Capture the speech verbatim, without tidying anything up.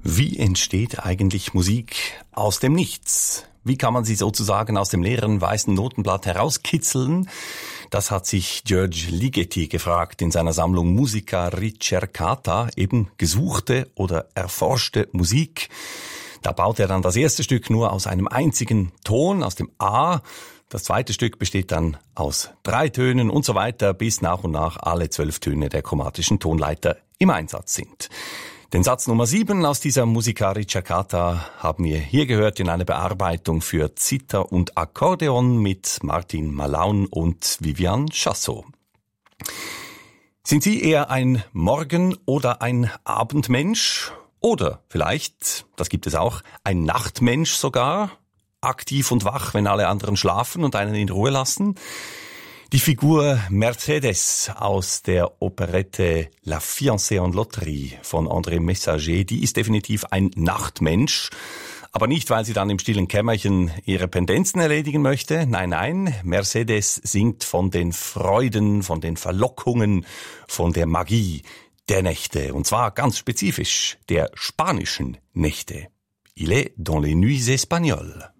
Wie entsteht eigentlich Musik aus dem Nichts? Wie kann man sie sozusagen aus dem leeren weißen Notenblatt herauskitzeln? Das hat sich György Ligeti gefragt in seiner Sammlung Musica Ricercata, eben gesuchte oder erforschte Musik. Da baut er dann das erste Stück nur aus einem einzigen Ton, aus dem A. Das zweite Stück besteht dann aus drei Tönen und so weiter, bis nach und nach alle zwölf Töne der chromatischen Tonleiter im Einsatz sind. Den Satz Nummer sieben aus dieser Musica Ricercata haben wir hier gehört in einer Bearbeitung für Zither und Akkordeon mit Martin Malaun und Vivian Chassot. Sind Sie eher ein Morgen- oder ein Abendmensch? Oder vielleicht, das gibt es auch, ein Nachtmensch sogar? Aktiv und wach, wenn alle anderen schlafen und einen in Ruhe lassen? Die Figur Mercedes aus der Operette La Fiancée en Loterie von André Messager, die ist definitiv ein Nachtmensch. Aber nicht, weil sie dann im stillen Kämmerchen ihre Pendenzen erledigen möchte. Nein, nein, Mercedes singt von den Freuden, von den Verlockungen, von der Magie der Nächte. Und zwar ganz spezifisch der spanischen Nächte. Il est dans les nuits espagnoles.